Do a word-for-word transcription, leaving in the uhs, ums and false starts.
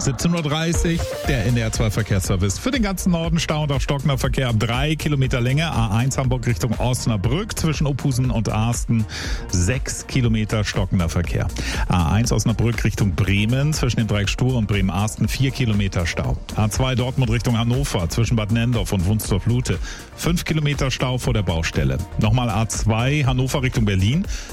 siebzehn Uhr dreißig, der N D R zwei Verkehrsservice. Für den ganzen Norden Stau und auch stockender Verkehr. Drei Kilometer Länge. A eins Hamburg Richtung Osnabrück zwischen Opusen und Arsten. Sechs Kilometer stockender Verkehr. A eins Osnabrück Richtung Bremen zwischen dem Dreieck Stur und Bremen-Arsten. Vier Kilometer Stau. A zwei Dortmund Richtung Hannover zwischen Bad Nendorf und Wunstorf-Lute. Fünf Kilometer Stau vor der Baustelle. Nochmal A zwei Hannover Richtung Berlin